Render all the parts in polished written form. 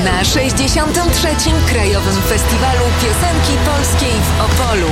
na 63. Krajowym Festiwalu Piosenki Polskiej w Opolu.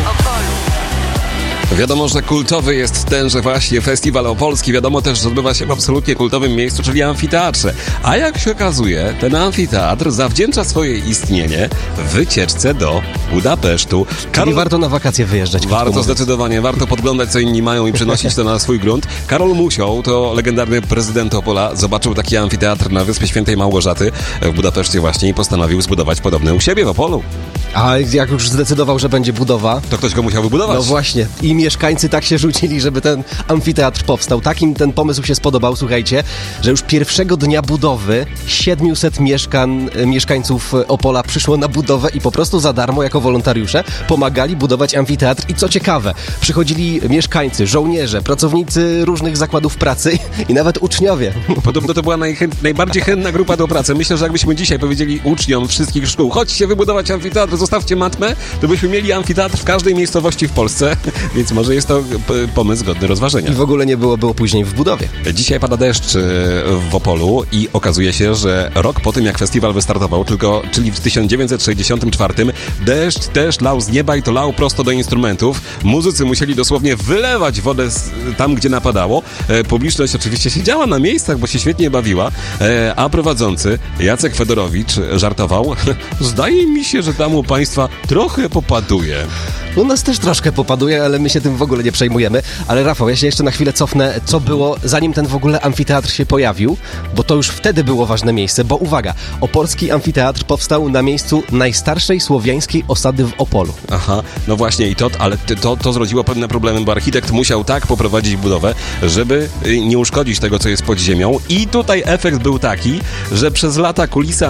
Wiadomo, że kultowy jest tenże właśnie Festiwal Opolski. Wiadomo też, że odbywa się w absolutnie kultowym miejscu, czyli amfiteatrze. A jak się okazuje, ten amfiteatr zawdzięcza swoje istnienie wycieczce do Budapesztu. Czyli warto na wakacje wyjeżdżać. Warto zdecydowanie, warto podglądać, co inni mają i przenosić to na swój grunt. Karol Musioł, to legendarny prezydent Opola, zobaczył taki amfiteatr na Wyspie Świętej Małgorzaty w Budapeszcie właśnie i postanowił zbudować podobny u siebie w Opolu. A jak już zdecydował, że będzie budowa... To ktoś go musiał wybudować. No właśnie. I mieszkańcy tak się rzucili, żeby ten amfiteatr powstał. Takim ten pomysł się spodobał, słuchajcie, że już pierwszego dnia budowy 700 mieszkańców Opola przyszło na budowę i po prostu za darmo, jako wolontariusze, pomagali budować amfiteatr. I co ciekawe, przychodzili mieszkańcy, żołnierze, pracownicy różnych zakładów pracy i nawet uczniowie. Podobno to była najbardziej chętna grupa do pracy. Myślę, że jakbyśmy dzisiaj powiedzieli uczniom wszystkich szkół, chodźcie wybudować amfiteatr, zostawcie matmę, to byśmy mieli amfiteatr w każdej miejscowości w Polsce, więc może jest to pomysł godny rozważenia. I w ogóle nie było później w budowie. Dzisiaj pada deszcz w Opolu i okazuje się, że rok po tym, jak festiwal wystartował, czyli w 1964, deszcz też lał z nieba i to lał prosto do instrumentów. Muzycy musieli dosłownie wylewać wodę tam, gdzie napadało. Publiczność oczywiście siedziała na miejscach, bo się świetnie bawiła, a prowadzący Jacek Fedorowicz żartował: zdaje mi się, że tam u państwa trochę popaduje. U nas też troszkę popaduje, ale my się tym w ogóle nie przejmujemy. Ale Rafał, ja się jeszcze na chwilę cofnę, co było zanim ten w ogóle amfiteatr się pojawił, bo to już wtedy było ważne miejsce, bo uwaga, opolski amfiteatr powstał na miejscu najstarszej słowiańskiej osady w Opolu. Aha, no właśnie i to zrodziło pewne problemy, bo architekt musiał tak poprowadzić budowę, żeby nie uszkodzić tego, co jest pod ziemią, i tutaj efekt był taki, że przez lata kulisy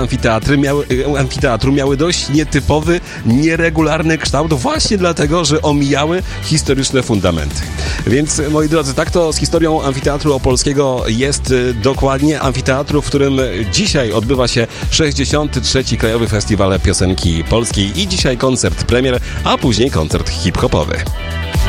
amfiteatru miały dość nietypowy, nieregularny kształt, właśnie dlatego, że omijały historyczne fundamenty. Więc, moi drodzy, tak to z historią amfiteatru opolskiego jest dokładnie. Amfiteatru, w którym dzisiaj odbywa się 63. Krajowy Festiwal Piosenki Polskiej i dzisiaj koncert premier, a później koncert hip-hopowy.